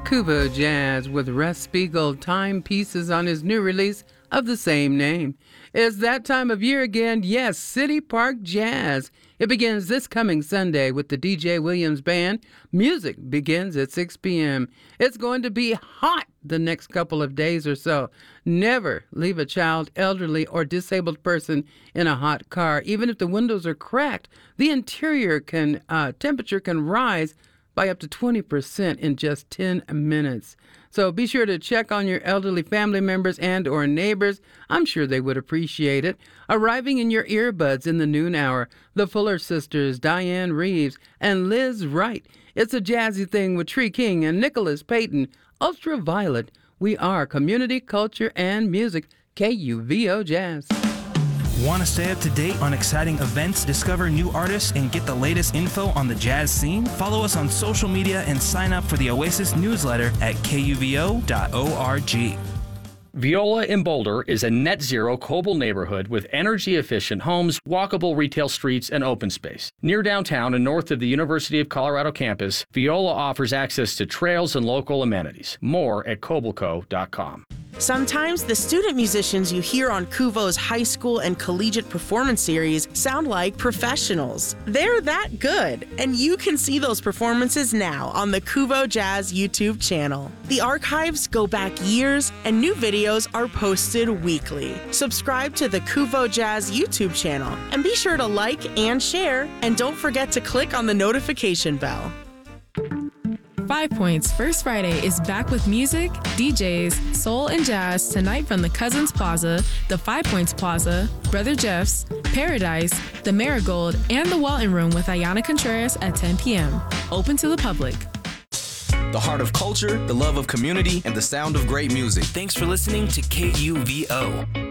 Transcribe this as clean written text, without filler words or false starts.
Kuvo Jazz with Russ Spiegel timepieces on his new release of the same name. It's that time of year again. Yes, City Park Jazz. It begins this coming Sunday with the DJ Williams Band. Music begins at 6 p.m. It's going to be hot the next couple of days or so. Never leave a child, elderly, or disabled person in a hot car. Even if the windows are cracked, the interior temperature can rise by up to 20% in just 10 minutes. So be sure to check on your elderly family members and or neighbors. I'm sure they would appreciate it. Arriving in your earbuds in the noon hour, the Fuller Sisters, Diane Reeves, and Liz Wright. It's a jazzy thing with Tree King and Nicholas Payton. Ultraviolet. We are community, culture, and music. KUVO Jazz. Want to stay up to date on exciting events, discover new artists, and get the latest info on the jazz scene? Follow us on social media and sign up for the Oasis newsletter at kuvo.org. Viola in Boulder is a net-zero coastal neighborhood with energy-efficient homes, walkable retail streets, and open space. Near downtown and north of the University of Colorado campus, Viola offers access to trails and local amenities. More at cobalco.com. Sometimes the student musicians you hear on Kuvo's high school and collegiate performance series sound like professionals. They're that good, and you can see those performances now on the Kuvo Jazz YouTube channel. The archives go back years, and new videos are posted weekly. Subscribe to the Kuvo Jazz YouTube channel, and be sure to like and share, and don't forget to click on the notification bell. 5 Points First Friday is back with music, DJs, soul, and jazz tonight from the Cousins Plaza, the 5 Points Plaza, Brother Jeff's, Paradise, the Marigold, and the Walton Room with Ayana Contreras at 10 p.m. Open to the public. The heart of culture, the love of community, and the sound of great music. Thanks for listening to KUVO.